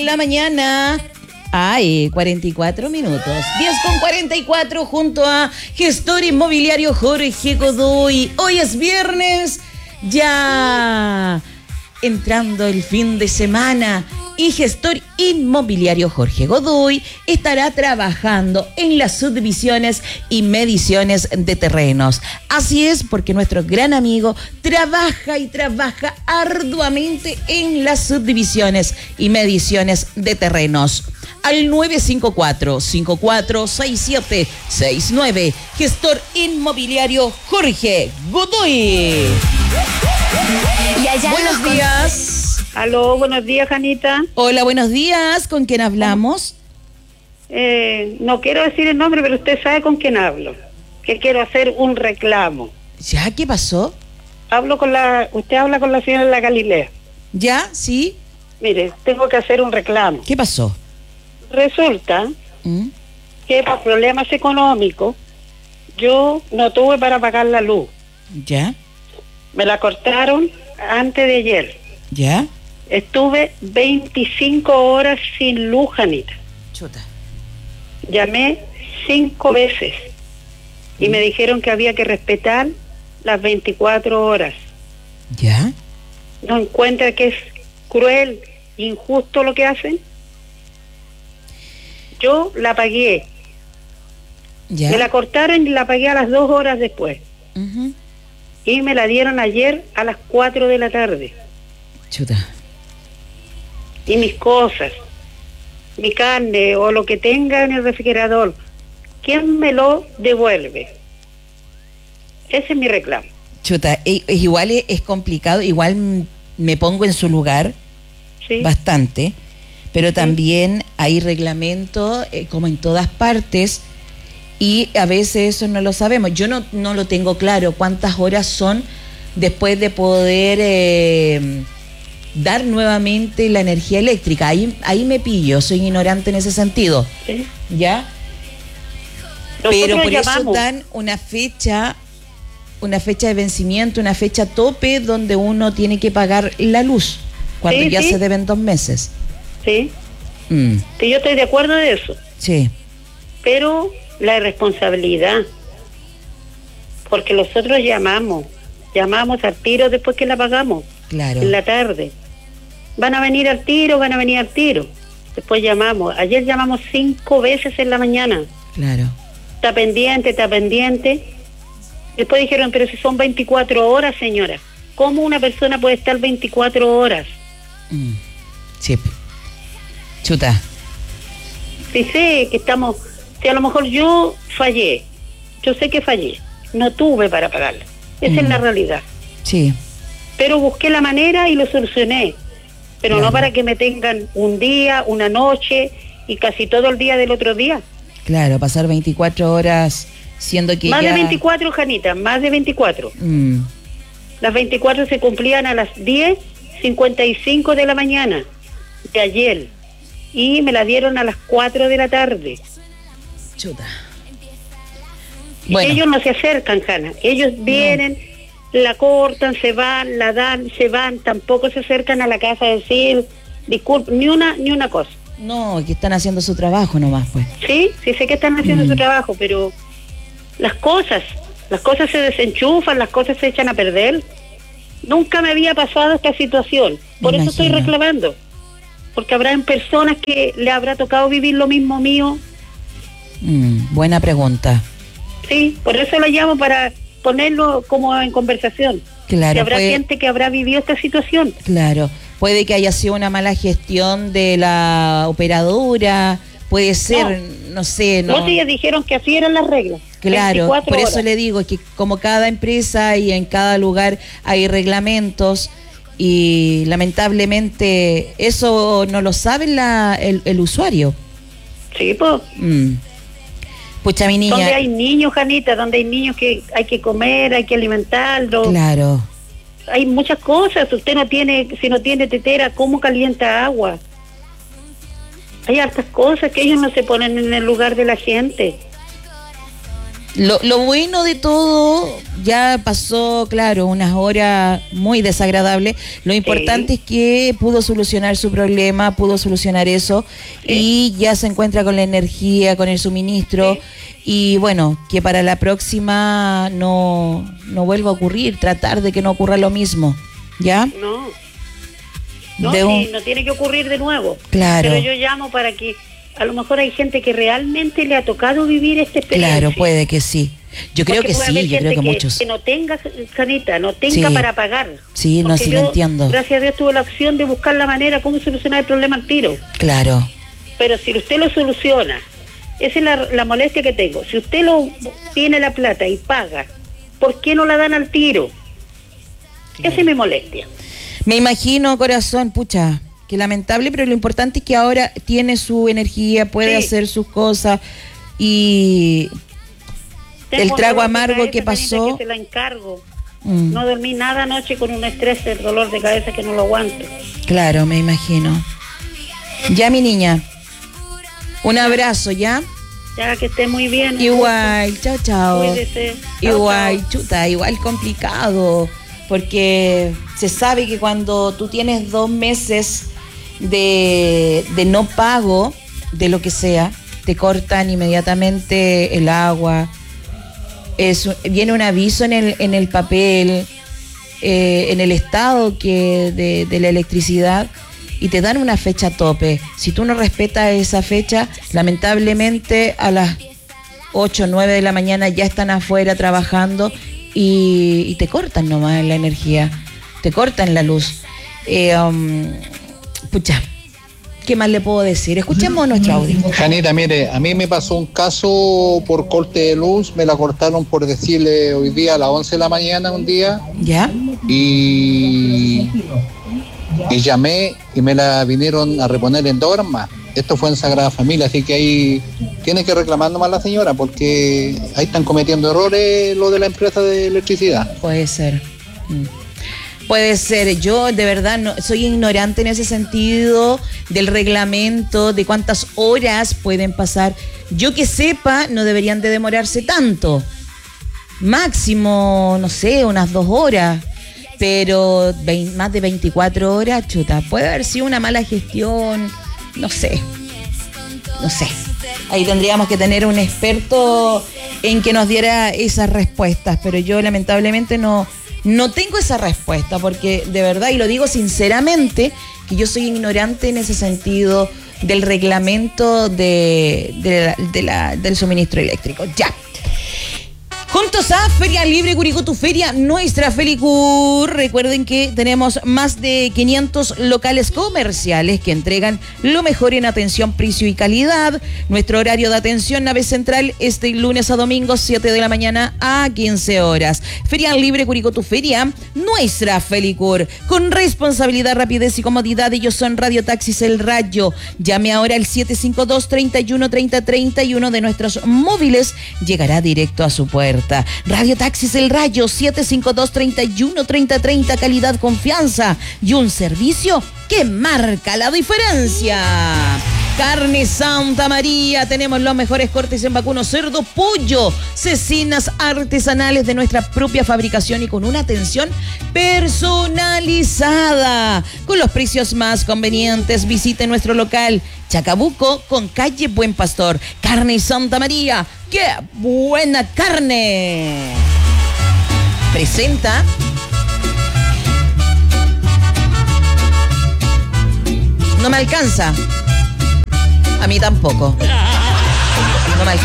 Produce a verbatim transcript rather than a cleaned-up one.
en la mañana. Ay, cuarenta y cuatro minutos. diez con cuarenta y cuatro junto a Gestor Inmobiliario Jorge Godoy. Hoy es viernes, ya entrando el fin de semana. Y Gestor Inmobiliario Jorge Godoy estará trabajando en las subdivisiones y mediciones de terrenos. Así es, porque nuestro gran amigo trabaja y trabaja arduamente en las subdivisiones y mediciones de terrenos. Al nueve cinco cuatro, cinco cuatro seis siete seis nueve, Gestor Inmobiliario Jorge Godoy. Buenos días. Aló, buenos días, Janita. Hola, buenos días. ¿Con quién hablamos? Eh, no quiero decir el nombre, pero usted sabe con quién hablo. Que quiero hacer un reclamo. ¿Ya? ¿Qué pasó? Hablo con la... Usted habla con la señora de la Galilea. ¿Ya? ¿Sí? Mire, tengo que hacer un reclamo. ¿Qué pasó? Resulta ¿Mm? que por problemas económicos yo no tuve para pagar la luz. ¿Ya? Me la cortaron antes de ayer. ¿Ya? Estuve veinticinco horas sin luz, Janita. Chuta. Llamé cinco veces y me dijeron que había que respetar las veinticuatro horas. ¿Ya? ¿No encuentra que es cruel, injusto lo que hacen? Yo la pagué. ¿Ya? Me la cortaron y la pagué a las dos horas después. Uh-huh. Y me la dieron ayer a las cuatro de la tarde. Chuta. Y mis cosas, mi carne o lo que tenga en el refrigerador, ¿quién me lo devuelve? Ese es mi reclamo. Chuta, es, es igual es, es complicado, igual m- me pongo en su lugar ¿Sí? bastante, pero también hay reglamento eh, como en todas partes y a veces eso no lo sabemos. Yo no, no lo tengo claro cuántas horas son después de poder eh, dar nuevamente la energía eléctrica. Ahí, ahí me pillo, soy ignorante en ese sentido. ¿Sí? ¿Ya? Nosotros Pero por llamamos. eso dan una fecha, una fecha de vencimiento, una fecha tope donde uno tiene que pagar la luz, cuando Sí, ya sí. se deben dos meses. Sí, Mm, que yo estoy de acuerdo de eso, sí, pero la irresponsabilidad, porque nosotros llamamos, llamamos al tiro después que la pagamos, claro. en la tarde. Van a venir al tiro, van a venir al tiro. Después llamamos, ayer llamamos cinco veces en la mañana. Claro. Está pendiente, está pendiente. Después dijeron, pero si son veinticuatro horas, señora. ¿Cómo una persona puede estar veinticuatro horas? Mm, sí. Chuta. Si sé que estamos, si a lo mejor yo fallé, yo sé que fallé, no tuve para pagarla. Esa Mm. es la realidad. Sí, Pero busqué la manera y lo solucioné. Pero Claro. no para que me tengan un día, una noche y casi todo el día del otro día. claro, pasar veinticuatro horas siendo que Más ya... de veinticuatro, Janita, más de veinticuatro. Mm, Las veinticuatro se cumplían a las diez cincuenta y cinco de la mañana de ayer y me la dieron a las cuatro de la tarde. chuta. Y Bueno, ellos no se acercan, Jana. Ellos vienen, la cortan, se van, la dan, se van. Tampoco se acercan a la casa a decir, disculpe, ni una, ni una cosa. no, que están haciendo su trabajo nomás, pues. Sí, sí sé que están haciendo Mm. su trabajo, pero las cosas, las cosas se desenchufan, las cosas se echan a perder. Nunca me había pasado esta situación, por eso estoy Imagino. reclamando, porque habrán personas que le habrá tocado vivir lo mismo mío. Mm, buena pregunta. Sí, por eso lo llamo, para ponerlo como en conversación. Claro, Que habrá puede- gente que habrá vivido esta situación. Claro, puede que haya sido una mala gestión de la operadora, puede ser, no, sé, no. No, ellas dijeron que así eran las reglas. Claro, veinticuatro por eso horas. le digo que como cada empresa y en cada lugar hay reglamentos y lamentablemente eso no lo sabe la, el, el usuario. Sí, pues. Mm. Pucha, mi niña. Donde hay niños, Janita, donde hay niños que hay que comer, hay que alimentarlos. Claro, Hay muchas cosas. Usted no tiene, si no tiene tetera, ¿cómo calienta agua? Hay hartas cosas que ellos no se ponen en el lugar de la gente. Lo, lo bueno de todo, ya pasó, claro, unas horas muy desagradables. Lo importante sí. es que pudo solucionar su problema, pudo solucionar eso sí. y ya se encuentra con la energía, con el suministro. Sí. Y bueno, que para la próxima no, no vuelva a ocurrir, tratar de que no ocurra lo mismo, ¿ya? No, no, sí, un... no tiene que ocurrir de nuevo. Claro. Pero yo llamo para que a lo mejor hay gente que realmente le ha tocado vivir esta experiencia. Claro, puede que sí. Yo creo porque que sí, yo creo que, que muchos. Que no tenga, Sanita, no tenga sí. para pagar. Sí, no, sí yo, lo entiendo. Gracias a Dios tuve la opción de buscar la manera cómo solucionar el problema al tiro. Claro. Pero si usted lo soluciona, esa es la, la molestia que tengo. Si usted lo tiene la plata y paga, ¿por qué no la dan al tiro? Claro. Esa es mi molestia. Me imagino, corazón, pucha. Que lamentable, pero lo importante es que ahora tiene su energía, puede sí. hacer sus cosas y Tengo el trago amargo que pasó. Que se la encargo. Mm. No dormí nada anoche con un estrés, el dolor de cabeza que no lo aguanto. Claro, me imagino. Ya, mi niña, un abrazo, ¿ya? Ya, que esté muy bien. Igual, chao, chao. Cuídese. Igual, chao. chuta, igual complicado, porque se sabe que cuando tú tienes dos meses De, de no pago de lo que sea, te cortan inmediatamente el agua, es, viene un aviso en el, en el papel, eh, en el estado que de, de la electricidad y te dan una fecha tope. Si tú no respetas esa fecha, lamentablemente a las ocho o nueve de la mañana ya están afuera trabajando y, y te cortan nomás la energía, te cortan la luz. Eh, um, Pucha, ¿qué más le puedo decir? Escuchemos nuestro audio. Janita, mire, a mí me pasó un caso por corte de luz, me la cortaron por decirle hoy día a las once de la mañana un día. ¿Ya? Y, y llamé y me la vinieron a reponer en dos horas más. Esto fue en Sagrada Familia, así que ahí tiene que reclamar nomás la señora porque ahí están cometiendo errores lo de la empresa de electricidad. Puede ser. Mm. Puede ser, yo de verdad no, soy ignorante en ese sentido del reglamento, de cuántas horas pueden pasar. Yo que sepa, no deberían de demorarse tanto. Máximo, no sé, unas dos horas. Pero veinte, más de veinticuatro horas, chuta, puede haber sido una mala gestión, no sé. No sé. Ahí tendríamos que tener un experto en que nos diera esas respuestas, pero yo lamentablemente no... No tengo esa respuesta porque de verdad, y lo digo sinceramente, que yo soy ignorante en ese sentido del reglamento de, de la, de la, del suministro eléctrico. Ya. Juntos a Feria Libre Curicó, tu feria, nuestra Felicur. Recuerden que tenemos más de quinientos locales comerciales que entregan lo mejor en atención, precio y calidad. Nuestro horario de atención, nave central, este lunes a domingo, siete de la mañana a quince horas. Feria Libre Curicó, tu feria, nuestra Felicur. Con responsabilidad, rapidez y comodidad, ellos son Radio Taxis El Rayo. Llame ahora al siete cinco dos, treinta y uno, treinta, treinta y uno de nuestros móviles. Llegará directo a su puerta. Radio Taxis El Rayo, siete cinco dos, treinta y uno, treinta, treinta, calidad, confianza y un servicio que marca la diferencia. Carne Santa María, tenemos los mejores cortes en vacuno, cerdo, pollo, cecinas artesanales de nuestra propia fabricación y con una atención personalizada. Con los precios más convenientes, visite nuestro local Chacabuco con calle Buen Pastor. Carne Santa María, ¡qué buena carne! Presenta... No me alcanza. A mí tampoco.